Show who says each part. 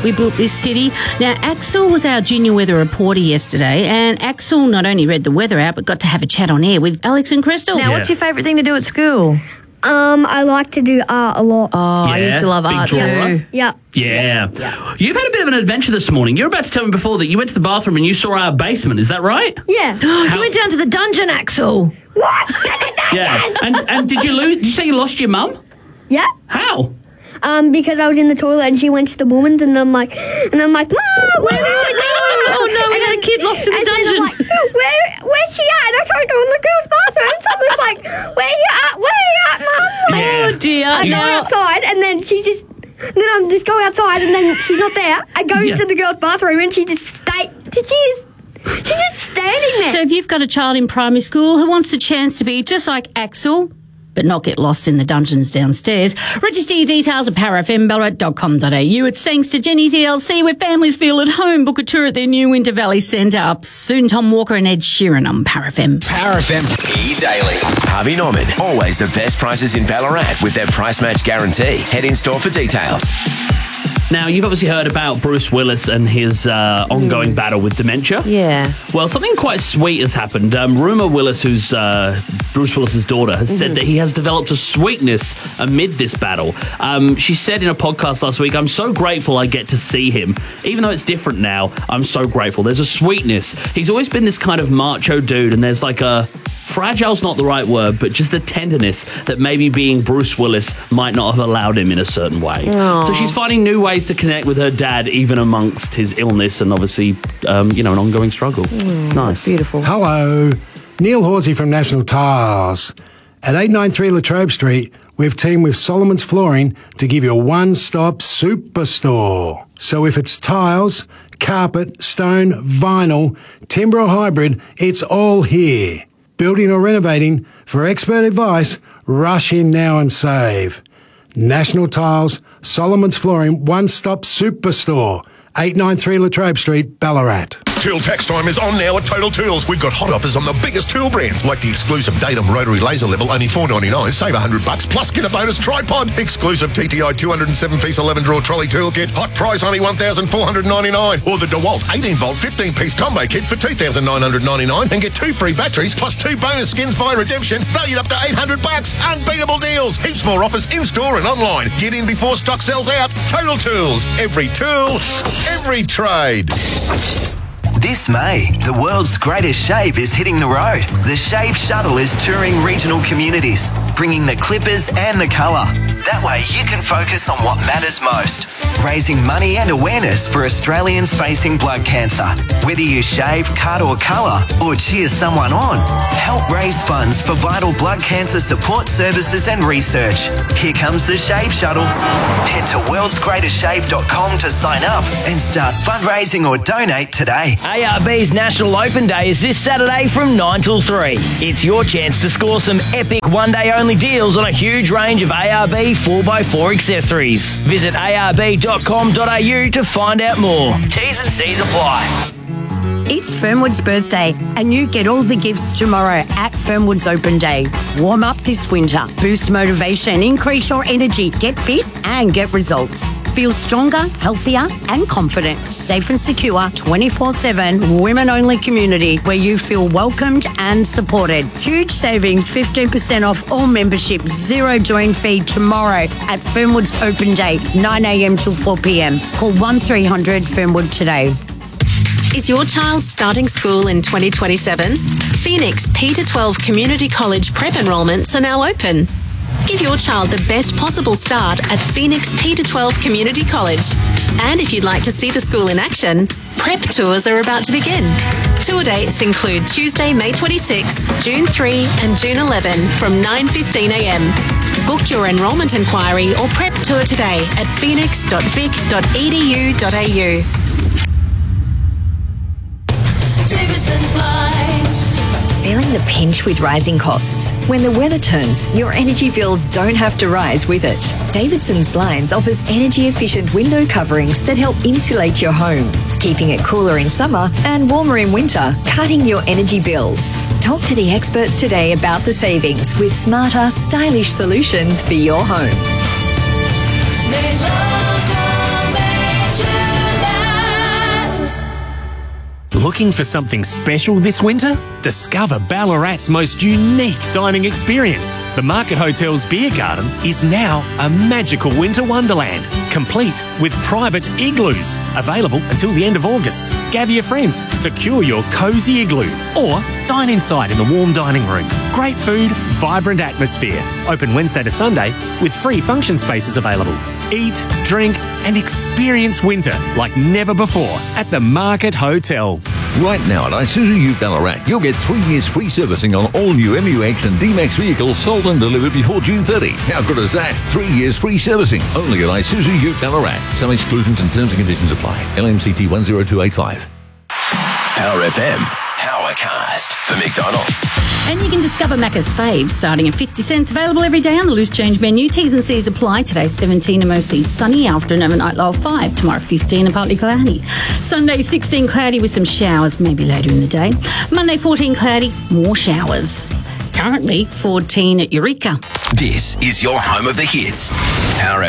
Speaker 1: We built this city. Now, Axel was our junior weather reporter yesterday, and Axel not only read the weather out, but got to have a chat on air with Alex and Crystal.
Speaker 2: Now, what's your favourite thing to do at school?
Speaker 3: I like to do art a lot.
Speaker 2: Oh, I used to love art too.
Speaker 3: Yeah.
Speaker 4: Yeah. You've had a bit of an adventure this morning. You're about to tell me before that you went to the bathroom and you saw our basement. Is that right?
Speaker 3: Yeah.
Speaker 2: You went down to the dungeon, Axel.
Speaker 3: What?
Speaker 4: Yeah. And did you lose? Did you say you lost your mum?
Speaker 3: Yeah.
Speaker 4: How?
Speaker 3: Because I was in the toilet and she went to the woman's and I'm like, Mom, where are you?
Speaker 2: Oh no, we had a kid lost in the dungeon.
Speaker 3: I'm like, where's she at? And I can't go in the girls' bathroom. So I was like, where are you at, Mum? Like,
Speaker 4: Yeah.
Speaker 2: Oh dear.
Speaker 3: I go outside and then I'm just going outside and then she's not there. I go into the girls' bathroom and she's just standing there.
Speaker 1: So if you've got a child in primary school who wants a chance to be just like Axel, but not get lost in the dungeons downstairs, register your details at powerfmballarat.com.au. It's thanks to Jenny's ELC, where families feel at home. Book a tour at their new Winter Valley Centre. Up soon, Tom Walker and Ed Sheeran on Power FM.
Speaker 5: Power FM E-Daily. Harvey Norman. Always the best prices in Ballarat with their price match guarantee. Head in store for details.
Speaker 4: Now, you've obviously heard about Bruce Willis and his ongoing battle with dementia.
Speaker 2: Yeah.
Speaker 4: Well, something quite sweet has happened. Rumer Willis, who's Bruce Willis's daughter, has said that he has developed a sweetness amid this battle. She said in a podcast last week, "I'm so grateful I get to see him. Even though it's different now, I'm so grateful. There's a sweetness. He's always been this kind of macho dude, and there's like a... fragile's not the right word, but just a tenderness that maybe being Bruce Willis might not have allowed him in a certain way." So she's finding new ways to connect with her dad, even amongst his illness and obviously, an ongoing struggle. It's nice.
Speaker 2: Beautiful.
Speaker 6: Hello, Neil Horsey from National Tiles. At 893 Latrobe Street, we've teamed with Solomon's Flooring to give you a one-stop superstore. So if it's tiles, carpet, stone, vinyl, timber or hybrid, it's all here. Building or renovating, for expert advice, rush in now and save. National Tiles, Solomon's Flooring, one-stop superstore, 893 Latrobe Street, Ballarat.
Speaker 7: Tool tax time is on now at Total Tools. We've got hot offers on the biggest tool brands, like the exclusive Datum Rotary Laser Level, only $4.99. Save $100, plus get a bonus tripod. Exclusive TTI 207-piece 11-drawer trolley tool kit. Hot price only $1,499. Or the DeWalt 18-volt 15-piece combo kit for $2,999 and get 2 free batteries plus 2 bonus skins via redemption, valued up to $800. Unbeatable deals. Heaps more offers in-store and online. Get in before stock sells out. Total Tools. Every tool, every trade.
Speaker 8: This May, the world's greatest shave is hitting the road. The Shave Shuttle is touring regional communities, bringing the clippers and the colour. That way you can focus on what matters most. Raising money and awareness for Australians facing blood cancer. Whether you shave, cut or colour, or cheer someone on, help raise funds for vital blood cancer support services and research. Here comes the Shave Shuttle. Head to worldsgreatestshave.com to sign up and start fundraising or donate today.
Speaker 9: ARB's National Open Day is this Saturday from 9 till 3. It's your chance to score some epic one-day-only deals on a huge range of ARB 4x4 accessories. Visit arb.com.au to find out more. T's and C's apply.
Speaker 10: It's Fernwood's birthday, and you get all the gifts tomorrow at Fernwood's Open Day. Warm up this winter, boost motivation, increase your energy, get fit and get results. Feel stronger, healthier and confident. Safe and secure, 24/7, women-only community where you feel welcomed and supported. Huge savings, 15% off all memberships, 0 join fee tomorrow at Fernwood's Open Day, 9 a.m. till 4 p.m. Call 1300 Fernwood today.
Speaker 11: Is your child starting school in 2027? Phoenix P-12 Community College prep enrolments are now open. Give your child the best possible start at Phoenix P-12 Community College. And if you'd like to see the school in action, prep tours are about to begin. Tour dates include Tuesday, May 26, June 3 and June 11 from 9:15 a.m. Book your enrolment inquiry or prep tour today at phoenix.vic.edu.au.
Speaker 12: Davidson's Blinds.
Speaker 13: Feeling the pinch with rising costs? When the weather turns, your energy bills don't have to rise with it. Davidson's Blinds offers energy-efficient window coverings that help insulate your home, keeping it cooler in summer and warmer in winter, cutting your energy bills. Talk to the experts today about the savings with smarter, stylish solutions for your home.
Speaker 12: They love the nature.
Speaker 14: Looking for something special this winter? Discover Ballarat's most unique dining experience. The Market Hotel's Beer Garden is now a magical winter wonderland, complete with private igloos, available until the end of August. Gather your friends, secure your cosy igloo, or dine inside in the warm dining room. Great food, vibrant atmosphere. Open Wednesday to Sunday with free function spaces available. Eat, drink and experience winter like never before at the Market Hotel.
Speaker 15: Right now at Isuzu Ute Ballarat, you'll get 3 years free servicing on all new MUX and D-Max vehicles sold and delivered before June 30. How good is that? 3 years free servicing only at Isuzu Ute Ballarat. Some exclusions and terms and conditions apply. LMCT 10285.
Speaker 5: Power FM, Powercast for McDonald's.
Speaker 1: And you can discover Macca's faves starting at 50 cents, available every day on the loose change menu. T's and C's apply. Today 17 and mostly sunny, after an overnight low of 5. Tomorrow 15 and partly cloudy. Sunday 16 cloudy with some showers, maybe later in the day. Monday 14 cloudy, more showers. Currently 14 at Eureka.
Speaker 5: This is your home of the hits. Power